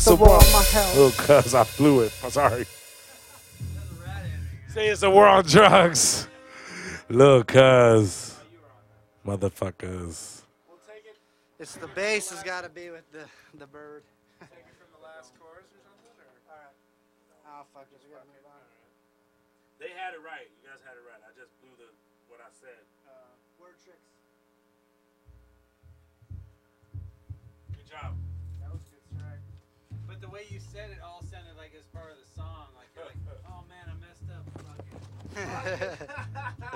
The war on my health. Oh, cuz I blew it. I'm sorry. Say it's a war on drugs. Look, cuz. Motherfuckers. It's the bass has got to be with the bird. Take it from the last chorus or something? Or? All right. Oh, fuck it. We got to move on. They had it right. You guys had it right. I just blew what I said. Word tricks. Good job. That was good strike. But the way you said it all sounded like it was part of the song. Like you're like, oh man, I messed up. Fuck it.